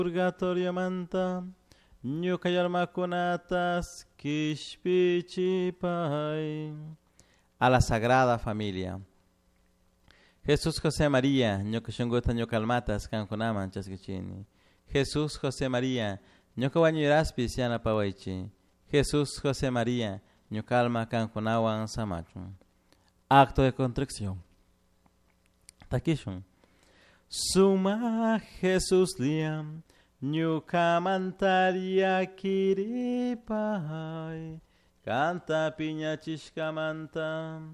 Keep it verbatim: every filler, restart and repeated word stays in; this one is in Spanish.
Purgatorio manta, ñuka yarmakunatas kishpichipay. A la Sagrada Familia. Jesús, José, María, ñuka shunguta ñuka almatas kankunaman chaskichini. Jesús, José, María, ñuka wañuraspis yanapawaychi. Jesús, José, María, ñuka alma kankunawan samachun. Acto de contrición. Takishun. Suma Jesús liam, ñuka mantaria kiripay. Canta piña chishkamanta.